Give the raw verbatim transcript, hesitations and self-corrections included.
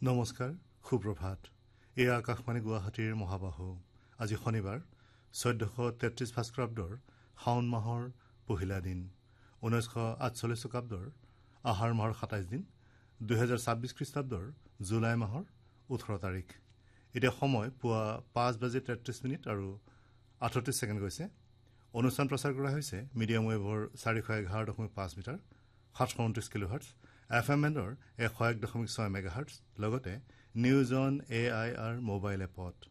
নমস্কাৰ, সুপ্ৰভাত। এই আকাশবাণী গুৱাহাটীৰ মহাবাহু। আজি শনিবাৰ চৈধ্যশ তেত্ৰিশ ভাস্কৰাব্দৰ শাওণ মাহৰ পহিলা দিন, ঊনৈছশ আঠচল্লিছ শকাব্দৰ আহাৰ মাহৰ সাতাইছ দিন, দুহেজাৰ ছাব্বিছ খ্ৰীষ্টাব্দৰ জুলাই মাহৰ ওঠৰ তাৰিখ। এতিয়া সময় পুৱা পাঁচ বাজি তেত্ৰিছ মিনিট আৰু আঠত্ৰিছ ছেকেণ্ড গৈছে। অনুষ্ঠান প্ৰচাৰ কৰা হৈছে মিডিয়াম ৱেভৰ চাৰিশ এঘাৰ দশমিক পাঁচ মিটাৰ সাতশ ঊনত্ৰিছ কিলোহাৰ্টছ, এফ এম এণ্ডৰ এশ এক দশমিক ছয় মেগাহাৰ্টছ, লগতে news on A I R mobile এপত।